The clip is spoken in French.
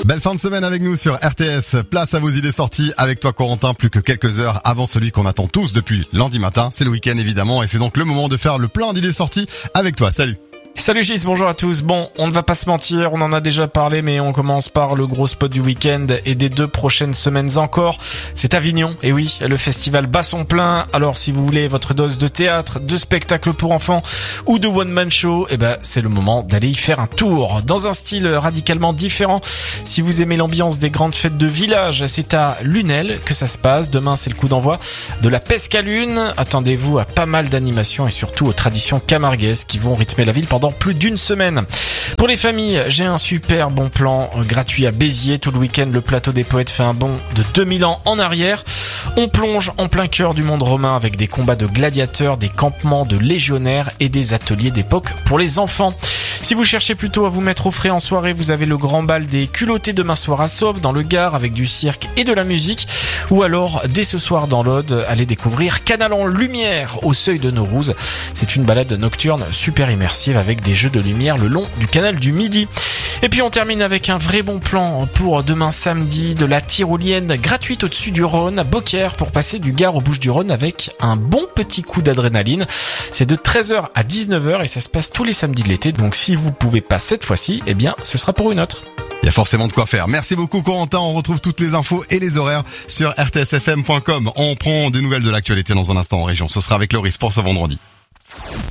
Belle fin de semaine avec nous sur RTS. Place à vos idées sorties avec toi Corentin, plus que quelques heures avant celui qu'on attend tous depuis lundi matin. C'est le week-end évidemment et c'est donc le moment de faire le plein d'idées sorties avec toi. Salut. Salut Gis, bonjour à tous. Bon, on ne va pas se mentir, on en a déjà parlé, mais on commence par le gros spot du week-end et des 2 prochaines semaines encore. C'est Avignon, et oui, le festival bat son plein. Alors si vous voulez votre dose de théâtre, de spectacle pour enfants ou de one-man show, c'est le moment d'aller y faire un tour. Dans un style radicalement différent, si vous aimez l'ambiance des grandes fêtes de village, c'est à Lunel que ça se passe. Demain, c'est le coup d'envoi de la Pescalune. Attendez-vous à pas mal d'animations et surtout aux traditions camarguaises qui vont rythmer la ville pendant plus d'une semaine. Pour les familles, j'ai un super bon plan gratuit à Béziers. Tout le week-end, le plateau des poètes fait un bond de 2000 ans en arrière. On plonge en plein cœur du monde romain avec des combats de gladiateurs, des campements de légionnaires et des ateliers d'époque pour les enfants. Si vous cherchez plutôt à vous mettre au frais en soirée, vous avez le grand bal des culottés demain soir à Sauve dans le Gard avec du cirque et de la musique. Ou alors, dès ce soir dans l'Aude, allez découvrir Canal en lumière au seuil de Naurouse. C'est une balade nocturne super immersive avec des jeux de lumière le long du canal du Midi. Et puis on termine avec un vrai bon plan pour demain samedi, de la tyrolienne gratuite au-dessus du Rhône à Beaucaire pour passer du Gard aux Bouches-du-Rhône avec un bon petit coup d'adrénaline. C'est de 13h à 19h et ça se passe tous les samedis de l'été. Donc si vous pouvez pas cette fois-ci, ce sera pour une autre. Il y a forcément de quoi faire. Merci beaucoup Corentin, on retrouve toutes les infos et les horaires sur rtsfm.com. On prend des nouvelles de l'actualité dans un instant en région. Ce sera avec Loris pour ce vendredi.